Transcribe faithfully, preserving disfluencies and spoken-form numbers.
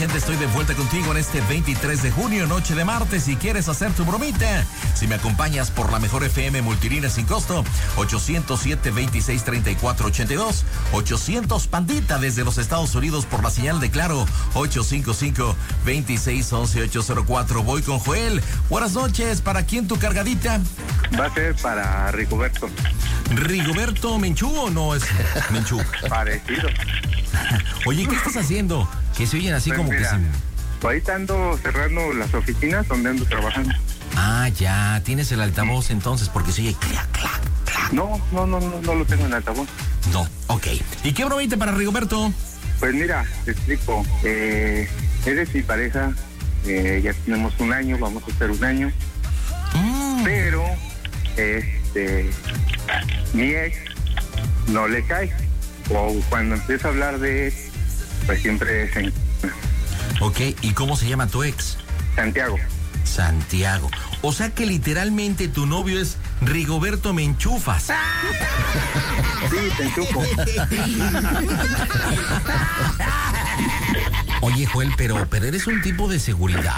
gente, estoy de vuelta contigo en este veintitrés de junio, noche de martes. Si quieres hacer tu bromita, si me acompañas por la mejor F M multilínea sin costo, ochocientos siete, veintiséis, treinta y cuatro, ochenta y dos, ochocientos Pandita desde los Estados Unidos por la señal de Claro, ocho cinco cinco, veintiséis, once, ochocientos cuatro. Voy con Joel. Buenas noches. ¿Para quién tu cargadita? Va a ser para Rigoberto. ¿Rigoberto Menchú o no es Menchú? Parecido. Oye, ¿qué estás haciendo? Que se oyen así Pues como mira, que sin... ahorita ando cerrando las oficinas donde ando trabajando. Ah, ya, tienes el altavoz entonces, porque se oye clac, clac, clac. No, no, no, no, no lo tengo en altavoz. No, ok. ¿Y qué bromita para Rigoberto? Pues mira, te explico. Eh, eres mi pareja, eh, ya tenemos un año, vamos a hacer un año. Mm. Pero, este, mi ex no le cae. O cuando empieza a hablar de él, pues siempre es en Ok, ¿y cómo se llama tu ex? Santiago. Santiago. O sea que literalmente tu novio es Rigoberto Menchufas. Sí, te enchufo. Oye, Joel, pero, pero eres un tipo de seguridad.